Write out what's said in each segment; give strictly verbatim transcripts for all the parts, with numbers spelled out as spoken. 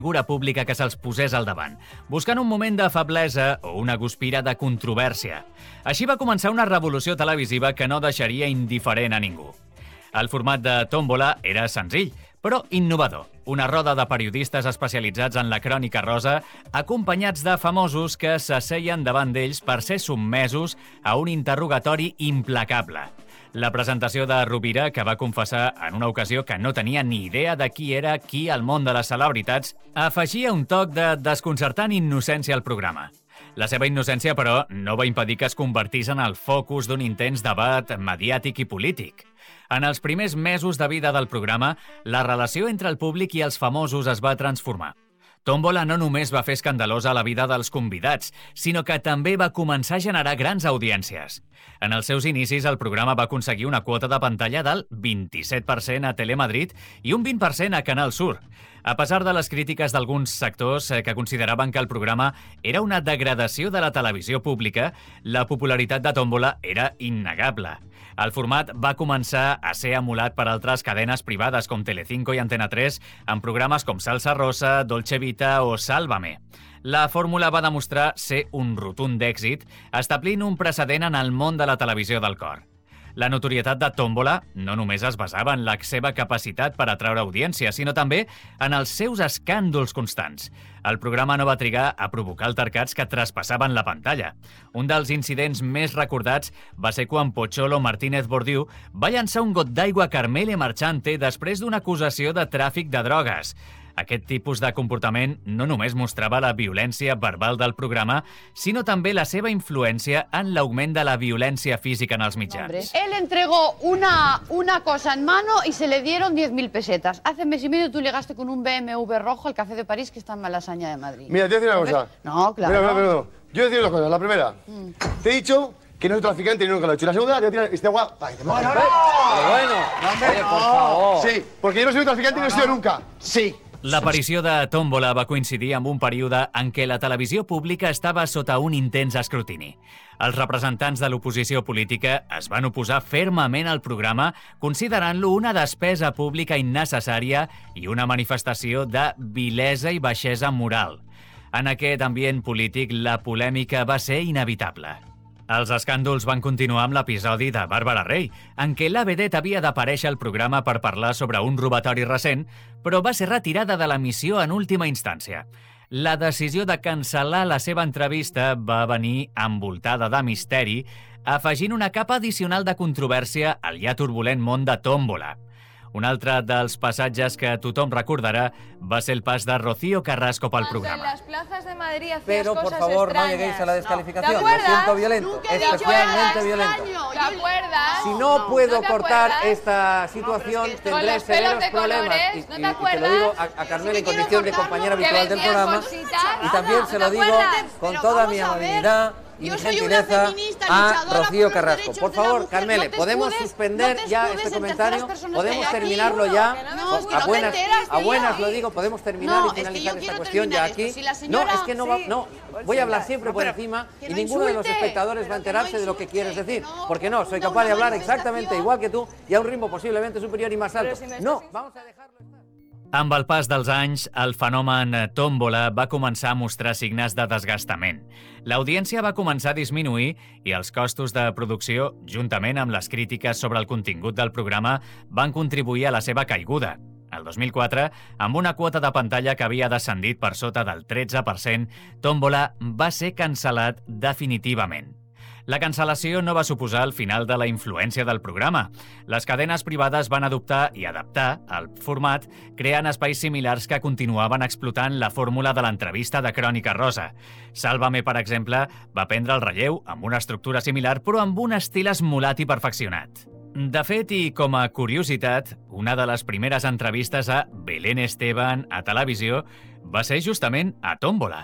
figura pública que se'ls posés al davant, buscant un moment de feblesa o una guspira de controvèrsia. Així va començar una revolució televisiva que no deixaria indiferent a ningú. El format de Tómbola era senzill, però innovador. Una roda de periodistes especialitzats en la crònica rosa, acompanyats de famosos que s'asseien davant d'ells per ser sotmesos a un interrogatori implacable. La presentació de Rovira, que va confessar en una ocasió que no tenia ni idea de qui era qui al món de les celebritats, afegia un toc de desconcertant innocència al programa. La seva innocència, però, no va impedir que es convertís en el focus d'un intens debat mediàtic i polític. En els primers mesos de vida del programa, la relació entre el públic i els famosos es va transformar. Tómbola no només va fer escandalosa la vida dels convidats, sinó que també va començar a generar grans audiències. En els seus inicis, el programa va aconseguir una quota de pantalla del vint-i-set per cent a Telemadrid i un vint per cent a Canal Sur. A pesar de les crítiques d'alguns sectors que consideraven que el programa era una degradació de la televisió pública, la popularitat de Tómbola era innegable. El format va començar a ser emulat per altres cadenes privades com Telecinco i Antena tres en programes com Salsa Rosa, Dolce Vita o Sálvame. La fórmula va demostrar ser un rotund èxit, establint un precedent en el món de la televisió del cor. La notorietat de Tómbola no només es basava en la seva capacitat per atraure audiència, sinó també en els seus escàndols constants. El programa no va trigar a provocar altercats que traspassaven la pantalla. Un dels incidents més recordats va ser quan Pocholo Martínez Bordiú va llançar un got d'aigua a Carmele Marchante després d'una acusació de tràfic de drogues. Aquest tipus de comportament no només mostrava la violència verbal del programa, sinó també la seva influència en l'augment de la violència física en els mitjans. Él entregó una, una cosa en mano y se le dieron diez mil pesetas. Hace mes y medio tú llegaste con un B M W rojo al Café de París que está en Malasaña de Madrid. Mira, te voy a decir una cosa. No, claro. Mira, mira, mira. Yo voy a decir dos cosas. La primera, mm. te he dicho que no soy traficante y nunca lo he hecho. Y la segunda, te voy a tirar este agua para que te mojes. ¡No, no! Pero bueno, no, oye, por favor. Sí, porque yo no soy traficante y no he sido nunca. Sí. L'aparició de Tómbola va coincidir amb un període en què la televisió pública estava sota un intens escrutini. Els representants de l'oposició política es van oposar fermament al programa, considerant-lo una despesa pública innecessària i una manifestació de vilesa i baixesa moral. En aquest ambient polític, la polèmica va ser inevitable. Els escàndols van continuar amb l'episodi de Bàrbara Rey, en què la vedet havia d'aparèixer al programa per parlar sobre un robatori recent, però va ser retirada de l'emissió en última instància. La decisió de cancel·lar la seva entrevista va venir envoltada de misteri, afegint una capa addicional de controvèrsia al ja turbulent món de Tómbola. Un altre dels passatges que tothom recordarà va ser el pas de Rocío Carrasco pel programa. En las plazas de Madrid hacías Pero, por cosas favor, extrañas. no lleguéis a la descalificación. ¿Te Lo acuerdas? siento violento, Nunca he dicho especialmente nada violento. extraño. ¿Te acuerdas? Si no, No. puedo ¿No te cortar acuerdas? esta situación, Con tendré los pelos severos de problemas. colores, Y, ¿no te y- y te lo acuerdas? digo a, a Carmela en condición de compañera Que habitual del venías programa. bolsitas. Y también se ¿No lo te digo acuerdas? con Pero toda vamos mi a ver. amabilidad y Yo mi soy una gentileza feminista a luchadora Rocío por los Carrasco. derechos Por de la favor, mujer, Carmele, no te podemos escudes- suspender no te ya escudes este en comentario. terceras personas Podemos que hay aquí. terminarlo No, ya. que no me Pues, escudo, a no te buenas, enteras, a buenas tío. lo digo, podemos terminar No, y es que finalizar yo esta quiero cuestión ya terminar aquí. esto. Si la No, señora- es que no va, sí. no, voy a hablar siempre por pero encima que y no ninguno de los insulte, espectadores va a pero que enterarse no de lo que quieres insulte, decir. que no Porque no, soy confunda capaz de una hablar exactamente manifestación. igual que tú y a un ritmo posiblemente superior y más alto. si me estás No, diciendo- vamos a dejarlo estar. Amb el pas dels anys, el fenomen Tómbola va començar a mostrar signes de desgastament. L'audiència va començar a disminuir i els costos de producció, juntament amb les crítiques sobre el contingut del programa, van contribuir a la seva caiguda. El dos mil quatre, amb una quota de pantalla que havia descendit per sota del tretze per cent, Tómbola va ser cancel·lat definitivament. La cancel·lació no va suposar el final de la influència del programa. Les cadenes privades van adoptar i adaptar el format, creant espais similars que continuaven explotant la fórmula de l'entrevista de Crònica Rosa. Sálvame, per exemple, va prendre el relleu amb una estructura similar, però amb un estil esmolat i perfeccionat. De fet, i com a curiositat, una de les primeres entrevistes a Belén Esteban a televisió va ser justament a Tómbola.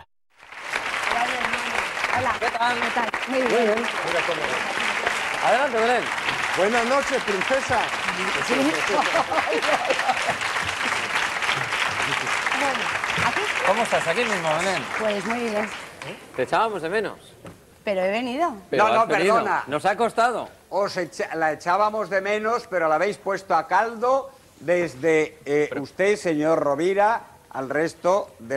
Hola. ¿Qué tal? ¿Qué tal? Muy Muy bien. bien. Adelante, Belén. Buenas noches, princesa. ¿Cómo estás? Aquí mismo, Belén. Pues muy bien. Te echábamos de menos. Pero he venido. Pero No, no, has venido. perdona. Nos ha costado. Os echa- la echábamos de menos, pero la habéis puesto a caldo desde eh, usted, señor Rovira, al resto de